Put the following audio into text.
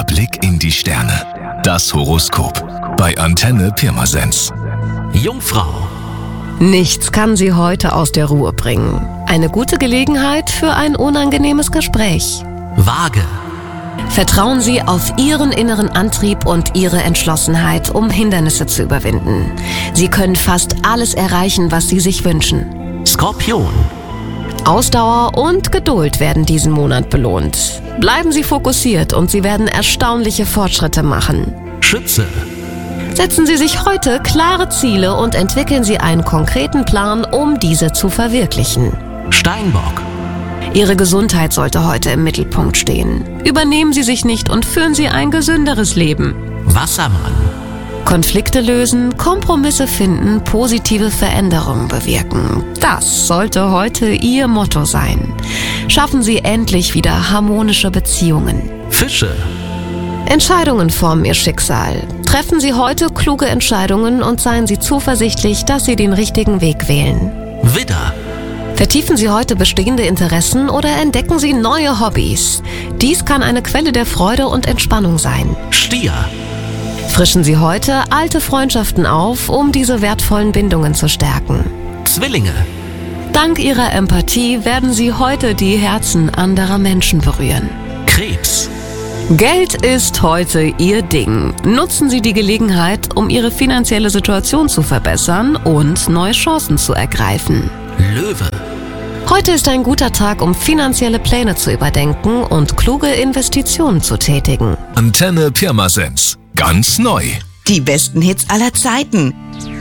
Der Blick in die Sterne. Das Horoskop bei Antenne Pirmasens. Jungfrau. Nichts kann Sie heute aus der Ruhe bringen. Eine gute Gelegenheit für ein unangenehmes Gespräch. Waage. Vertrauen Sie auf Ihren inneren Antrieb und Ihre Entschlossenheit, um Hindernisse zu überwinden. Sie können fast alles erreichen, was Sie sich wünschen. Skorpion. Ausdauer und Geduld werden diesen Monat belohnt. Bleiben Sie fokussiert und Sie werden erstaunliche Fortschritte machen. Schütze. Setzen Sie sich heute klare Ziele und entwickeln Sie einen konkreten Plan, um diese zu verwirklichen. Steinbock. Ihre Gesundheit sollte heute im Mittelpunkt stehen. Übernehmen Sie sich nicht und führen Sie ein gesünderes Leben. Wassermann. Konflikte lösen, Kompromisse finden, positive Veränderungen bewirken. Das sollte heute Ihr Motto sein. Schaffen Sie endlich wieder harmonische Beziehungen. Fische. Entscheidungen formen Ihr Schicksal. Treffen Sie heute kluge Entscheidungen und seien Sie zuversichtlich, dass Sie den richtigen Weg wählen. Widder. Vertiefen Sie heute bestehende Interessen oder entdecken Sie neue Hobbys. Dies kann eine Quelle der Freude und Entspannung sein. Stier. Frischen Sie heute alte Freundschaften auf, um diese wertvollen Bindungen zu stärken. Zwillinge. Dank Ihrer Empathie werden Sie heute die Herzen anderer Menschen berühren. Krebs. Geld ist heute Ihr Ding. Nutzen Sie die Gelegenheit, um Ihre finanzielle Situation zu verbessern und neue Chancen zu ergreifen. Löwe. Heute ist ein guter Tag, um finanzielle Pläne zu überdenken und kluge Investitionen zu tätigen. Antenne Pirmasens. Ganz neu. Die besten Hits aller Zeiten.